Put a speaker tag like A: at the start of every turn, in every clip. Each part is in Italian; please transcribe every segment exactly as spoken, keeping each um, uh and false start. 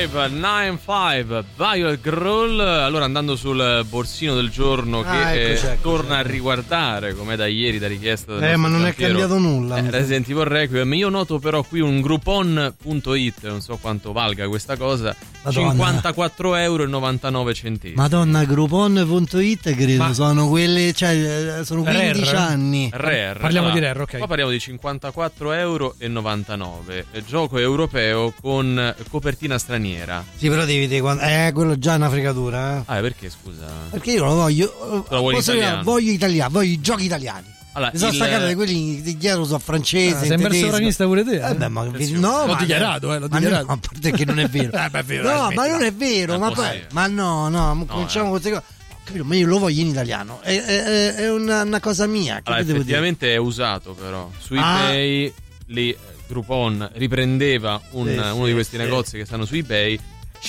A: Five Nine Five Violet Growl. Allora, andando sul borsino del giorno che
B: ah, ecco,
A: eh,
B: c'è,
A: torna
B: c'è.
A: a riguardare, come da ieri, da richiesta del
B: eh ma non
A: cantiero,
B: è cambiato nulla,
A: eh, Resident Evil Requiem. Io noto però qui un Groupon punto it, non so quanto valga questa cosa.
B: Madonna.
A: cinquantaquattro euro e novantanove centesimi.
B: Madonna, Groupon punto it credo
C: Ma...
B: sono quelle, cioè sono quindici
C: Rare?
B: anni.
A: Rare.
C: Parliamo
A: allora,
C: di Rare, ok.
A: Qua parliamo di cinquantaquattro euro e novantanove. Gioco europeo con copertina straniera.
B: Sì, però devi vedere quando... eh quello già è una fregatura, eh.
A: Ah, perché scusa?
B: Perché io lo voglio,
A: lo vuoi
B: posso
A: italiano?
B: dire, voglio italiano, voglio i giochi italiani.
A: Allora,
B: mi sono
A: il...
B: staccato di quelli di dietro, sono francesi.
C: Ah, sei messo sovranista pure te? Eh?
B: Eh beh, ma
A: Attenzione.
B: no,
C: l'ho
B: ma
C: dichiarato, eh, l'ho
B: ma
C: dichiarato.
B: No, a parte che non è vero.
C: eh, beh, è vero
B: no,
C: eh,
B: ma non è vero,
A: è
B: ma poi,
A: possibile.
B: ma no, no,
A: No,
B: cominciamo
A: eh.
B: con queste cose. Ho capito, ma io lo voglio in italiano. È, è, è una, una cosa mia. Che
A: Allora,
B: devo
A: effettivamente dire? È usato, però. Su
B: Ah.
A: eBay lì Groupon riprendeva un,
B: Sì,
A: uno
B: sì,
A: di questi
B: sì.
A: negozi che stanno su eBay.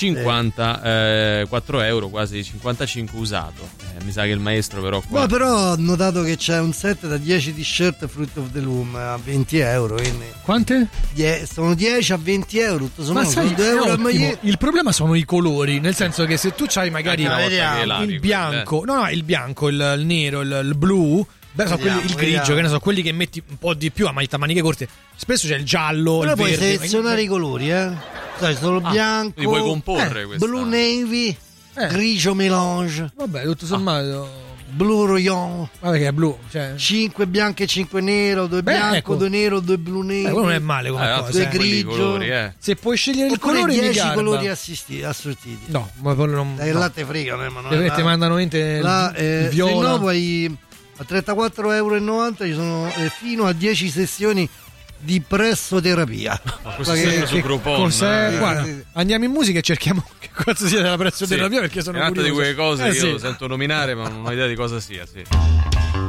A: cinquantaquattro euro, quasi cinquantacinque usato. Eh, mi sa che il maestro però qua...
B: Ma però ho notato che c'è un set da dieci t-shirt Fruit of the Loom a venti euro. Quindi
C: Quante?
B: die- sono dieci a venti euro. Tutto
C: Ma
B: sommato
C: sai,
B: sono due
C: è
B: euro a
C: ottimo.
B: maglietta.
C: Il problema sono i colori, nel senso che se tu c'hai magari
A: Anche una volta
B: vediamo,
A: che lavi,
C: il bianco, no no, il bianco, il, il nero, il, il blu, beh, so
B: Vediamo,
C: quelli, il grigio,
B: vediamo.
C: che ne so, quelli che metti un po' di più a maglietta a maniche corte. Spesso c'è il giallo,
B: Però
C: il
B: puoi
C: verde.
B: selezionare i colori, eh. Sai, sono
A: Ah,
B: bianco,
A: quindi puoi comporre
B: eh,
A: questa.
B: blu navy,
C: Eh.
B: grigio melange,
C: Vabbè, tutto sommato.
B: blu royale,
C: Vabbè, che è blu, cioè.
B: cinque bianche e cinque nero, due
C: Beh,
B: bianco,
C: ecco.
B: due nero, due blu navy.
C: Eh, quello non è male come
A: Eh,
C: cosa.
B: due
C: eh.
A: quelli
B: grigio.
A: colori, eh.
C: Se puoi scegliere il
B: Oppure
C: colore, mi
B: dieci
C: garba.
B: colori assisti, assortiti.
C: No, ma quello non.
B: Dai,
C: no.
B: là te frega, ma non
C: Te,
B: è
C: te mandano niente
B: là,
C: il,
B: eh,
C: il viola.
B: se no poi a trentaquattro euro e novanta ci sono eh, fino a dieci sessioni di pressoterapia.
A: Ma questo
B: Ma
A: è
B: che-
A: sempre su
C: Che
A: Groupon.
C: cos'è?
A: eh.
C: Guarda,
B: Sì, sì.
C: andiamo in musica e cerchiamo che cosa sia della pressoterapia,
A: Sì.
C: perché sono
A: è un'altra di
C: curioso.
A: quelle cose
C: Eh,
A: che
C: sì.
A: io sento nominare, ma non ho idea di cosa sia. Sì.